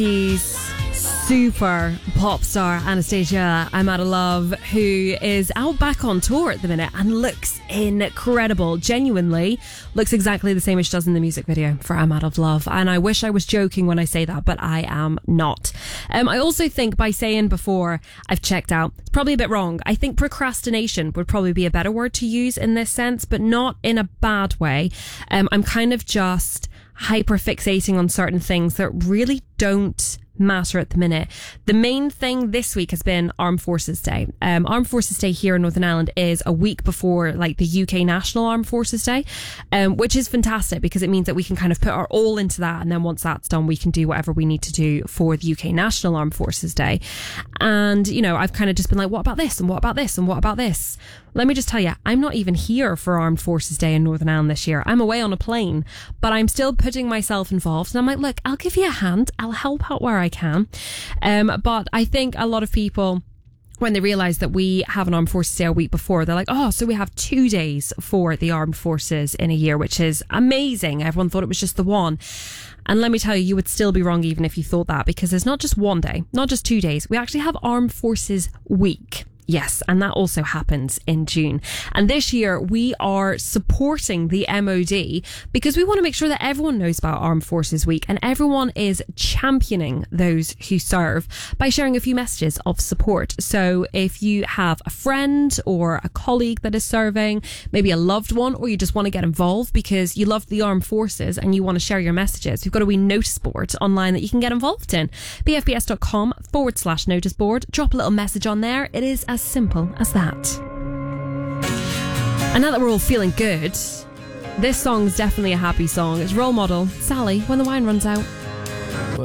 He's super pop star Anastacia, I'm Out of Love, who is out back on tour at the minute and looks incredible. Genuinely looks exactly the same as she does in the music video for I'm Out of Love. And I wish I was joking when I say that, but I am not. I also think by saying before I've checked out, it's probably a bit wrong. I think procrastination would probably be a better word to use in this sense, but not in a bad way. I'm kind of just hyper fixating on certain things that really don't matter at the minute. The main thing this week has been Armed Forces Day. Armed Forces Day here in Northern Ireland is a week before like the UK National Armed Forces Day, which is fantastic because it means that we can kind of put our all into that, and then once that's done we can do whatever we need to do for the UK National Armed Forces Day. And you know, I've kind of just been like, what about this and what about this and what about this? Let me just tell you, I'm not even here for Armed Forces Day in Northern Ireland this year. I'm away on a plane, but I'm still putting myself involved. And I'm like, look, I'll give you a hand. I'll help out where I can. But I think a lot of people, when they realise that we have an Armed Forces Day a week before, they're like, oh, so we have 2 days for the Armed Forces in a year, which is amazing. Everyone thought it was just the one. And let me tell you, you would still be wrong even if you thought that, because there's not just 1 day, not just 2 days. We actually have Armed Forces Week. Yes, and that also happens in June. And this year we are supporting the MOD because we want to make sure that everyone knows about Armed Forces Week, and everyone is championing those who serve by sharing a few messages of support. So if you have a friend or a colleague that is serving, maybe a loved one, or you just want to get involved because you love the Armed Forces and you want to share your messages, we've got a wee notice board online that you can get involved in. bfbs.com/notice board. Drop a little message on there. It is as simple as that. And now that we're all feeling good, this song's definitely a happy song. It's Role Model, Sally, When the Wine Runs Out.